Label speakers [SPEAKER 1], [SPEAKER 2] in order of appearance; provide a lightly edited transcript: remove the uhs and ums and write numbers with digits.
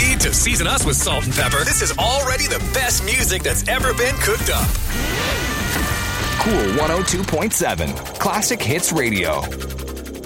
[SPEAKER 1] need to season us with salt and pepper. This is already the best music that's ever been cooked up.
[SPEAKER 2] Cool 102.7 Classic Hits Radio.